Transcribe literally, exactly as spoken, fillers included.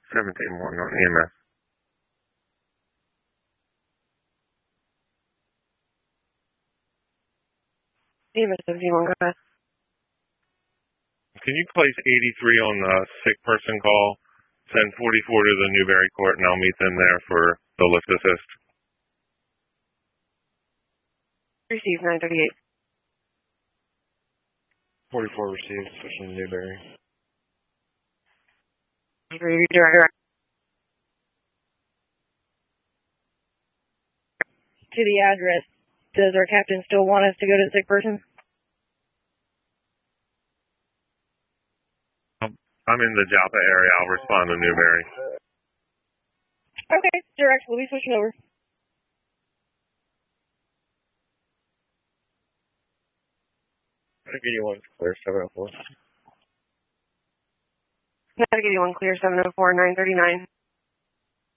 seventeen one on E M S. E M S seventeen one, go ahead. Can you place eighty-three on the sick person call? Send forty-four to the Newberry Court, and I'll meet them there for the lift assist. Received nine thirty-eight. forty-four received, switching to Newberry. Redirect. To the address. Does our captain still want us to go to the sick person? I'm in the Joppa area. I'll respond to Newberry. Okay, direct. We'll be switching over. eighty-one clear, seven oh four. Navigate one clear, seven oh four, nine thirty-nine.